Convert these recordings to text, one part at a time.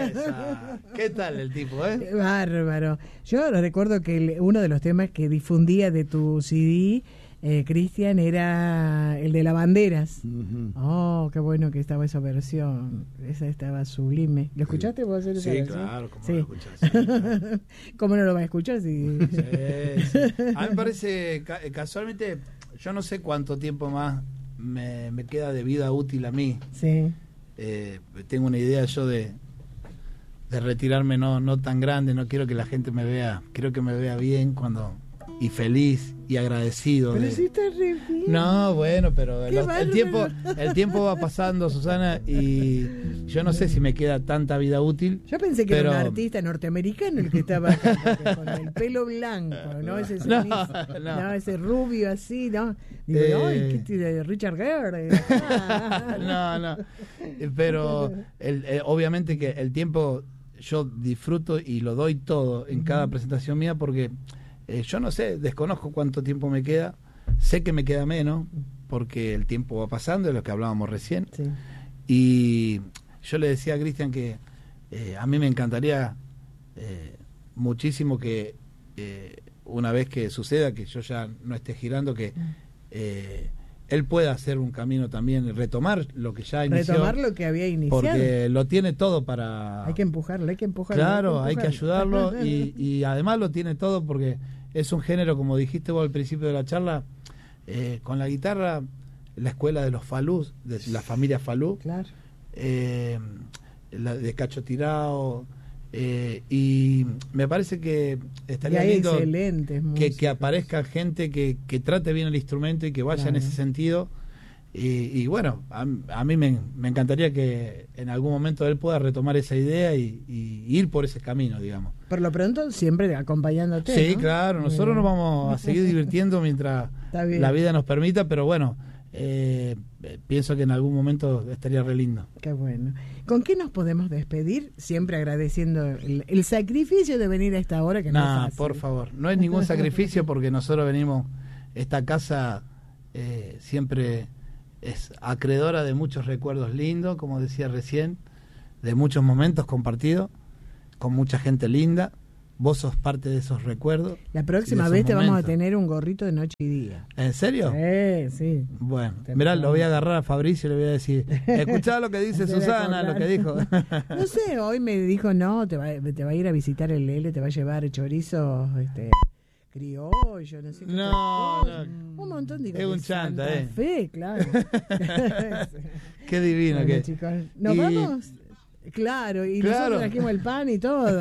¿Qué tal el tipo, Bárbaro. Yo recuerdo que uno de los temas que difundía de tu CD, Cristian, era el de Lavanderas. Oh, qué bueno que estaba esa versión. Esa estaba sublime. ¿Lo escuchaste vos hacer esa versión? Claro, ¿cómo lo escuchás? Sí, claro. ¿Cómo no lo vas a escuchar? Sí. Sí. A mí me parece, casualmente, yo no sé cuánto tiempo más me queda de vida útil a mí. Sí. Tengo una idea yo de retirarme no tan grande. No quiero que la gente me vea, quiero que me vea bien y feliz y agradecido. Pero sí está re bien. No, bueno, pero el tiempo va pasando, Susana, y yo no sé si me queda tanta vida útil. Yo pensé que era un artista norteamericano el que estaba acá, con el pelo blanco, ¿no? Ese ese rubio así, ¿no? Digo, ¿qué tiene Richard Gere? No. Pero obviamente que el tiempo yo disfruto y lo doy todo en cada presentación mía porque yo no sé, desconozco cuánto tiempo me queda, sé que me queda menos porque el tiempo va pasando, de lo que hablábamos recién. Sí. Y yo le decía a Cristian que a mí me encantaría muchísimo que una vez que suceda, que yo ya no esté girando, que él pueda hacer un camino también, retomar lo que ya inició. Retomar lo que había iniciado. Porque lo tiene todo para... Hay que empujarlo. Claro, hay que ayudarlo y además lo tiene todo porque es un género, como dijiste vos al principio de la charla, con la guitarra, la escuela de los Falú, de la familia Falú, claro. De Cacho Tirao, y me parece que estaría lindo que aparezca gente que trate bien el instrumento y que vaya en ese sentido. Y bueno, a mí me encantaría que en algún momento él pueda retomar esa idea y ir por ese camino, digamos. Por lo pronto, siempre acompañándote. Sí, ¿no? claro, nosotros nos vamos a seguir divirtiendo mientras la vida nos permita, pero bueno, pienso que en algún momento estaría re lindo. Qué bueno. ¿Con qué nos podemos despedir? Siempre agradeciendo el sacrificio de venir a esta hora, que no es fácil. Por favor, no es ningún sacrificio porque nosotros venimos, esta casa siempre es acreedora de muchos recuerdos lindos, como decía recién, de muchos momentos compartidos con mucha gente linda. Vos sos parte de esos recuerdos. La próxima vez te vamos a tener un gorrito de noche y día. ¿En serio? Sí. Bueno, mirá, lo voy a agarrar a Fabricio y le voy a decir, escuchá lo que dice Susana, lo que dijo. No sé, hoy me dijo, no, te va a ir a visitar el Lele, te va a llevar chorizo, criollo, no sé qué. No. Un montón de cosas. Es un chanta, Fe, claro. Qué divino. Bueno, chicos, ¿nos vamos? Claro, y nosotros trajimos el pan y todo.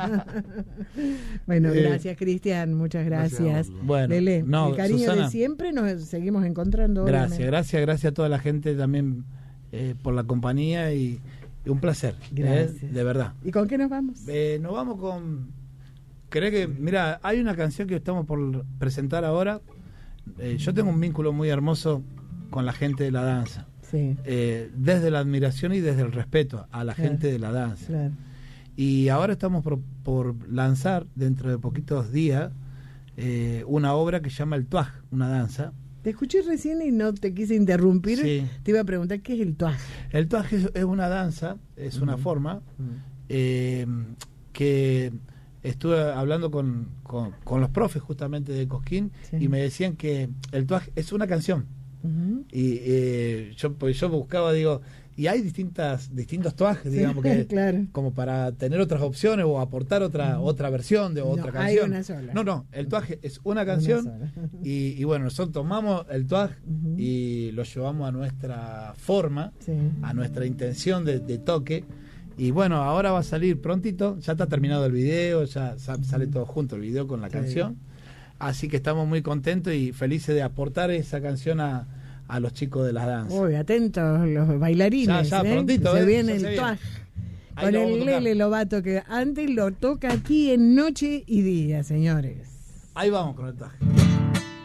Bueno, gracias, Cristian, muchas gracias. Bueno, Lele, el cariño Susana, de siempre, nos seguimos encontrando. Gracias a toda la gente también por la compañía y un placer. Gracias. De verdad. ¿Y con qué nos vamos? Nos vamos con... Mira, hay una canción que estamos por presentar ahora. Yo tengo un vínculo muy hermoso con la gente de la danza. Sí. Desde la admiración y desde el respeto a la gente de la danza. Claro. Y ahora estamos por lanzar, dentro de poquitos días, una obra que se llama El Tuaj, una danza. Te escuché recién y no te quise interrumpir. Sí. Te iba a preguntar, ¿qué es el Tuaj? El Tuaj es una danza, es una forma que... Estuve hablando con los profes justamente de Cosquín y me decían que el tuaj es una canción. Y yo buscaba, digo, y hay distintos tuajes, digamos, que claro, como para tener otras opciones o aportar otra versión de otra canción. Hay una sola. No, el tuaj es una canción y bueno, nosotros tomamos el tuaj y lo llevamos a nuestra forma, a nuestra intención de toque. Y bueno, ahora va a salir prontito, ya está terminado el video, ya sale todo junto, el video con la canción. Así que estamos muy contentos y felices de aportar esa canción a los chicos de las danzas. Uy, atentos los bailarines. Ya, prontito. Se viene el tuaj. Con el Lele Lobato, que antes lo toca aquí en Noche y Día, señores. Ahí vamos con el tuaj.